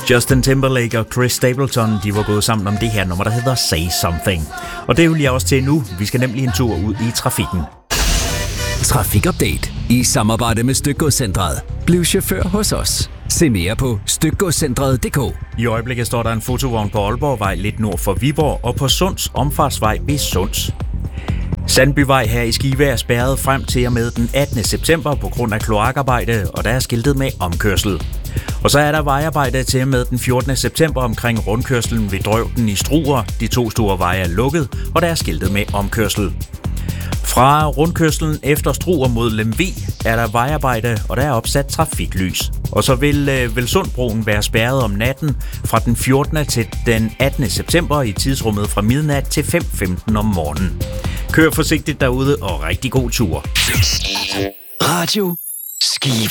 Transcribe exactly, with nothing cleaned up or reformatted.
Justin Timberlake og Chris Stapleton, de var gået sammen om det her nummer, der hedder Say Something. Og det vil jeg også til nu. Vi skal nemlig en tur ud i trafikken. Trafikupdate i samarbejde med Stykgodscentret. Bliv chauffør hos os. Se mere på stykgodscentret punktum d k. I øjeblikket står der en fotovogn på Aalborgvej lidt nord for Viborg og på Sunds omfartsvej ved Sunds. Sandbyvej her i Skive er spærret frem til og med den attende september på grund af kloakarbejde, og der er skiltet med omkørsel. Og så er der vejarbejde til og med den fjortende september omkring rundkørslen ved Drøvden i Struer. De to store veje er lukket, og der er skiltet med omkørsel. Fra rundkørslen efter Struer mod Lemvig er der vejarbejde, og der er opsat trafiklys. Og så vil øh, Velsundbroen være spærret om natten fra den fjortende til den attende september i tidsrummet fra midnat til fem femten om morgenen. Kør forsigtigt derude og rigtig god tur. Radio Skive.